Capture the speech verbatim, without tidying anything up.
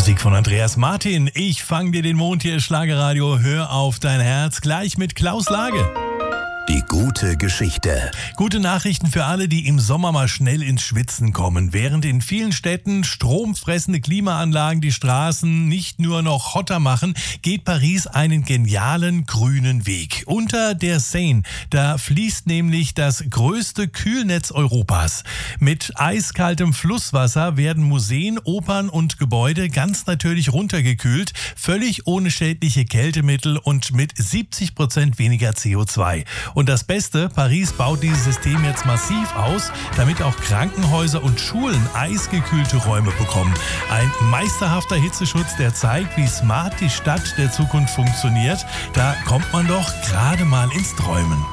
Musik von Andreas Martin. Ich fang dir den Mond, hier ist Schlagerradio. Hör auf dein Herz. Gleich mit Klaus Lage. Die gute Geschichte. Gute Nachrichten für alle, die im Sommer mal schnell ins Schwitzen kommen. Während in vielen Städten stromfressende Klimaanlagen die Straßen nicht nur noch hotter machen, geht Paris einen genialen grünen Weg. Unter der Seine, da fließt nämlich das größte Kühlnetz Europas. Mit eiskaltem Flusswasser werden Museen, Opern und Gebäude ganz natürlich runtergekühlt, völlig ohne schädliche Kältemittel und mit siebzig Prozent weniger C O zwei. Und das Beste, Paris baut dieses System jetzt massiv aus, damit auch Krankenhäuser und Schulen eisgekühlte Räume bekommen. Ein meisterhafter Hitzeschutz, der zeigt, wie smart die Stadt der Zukunft funktioniert. Da kommt man doch gerade mal ins Träumen.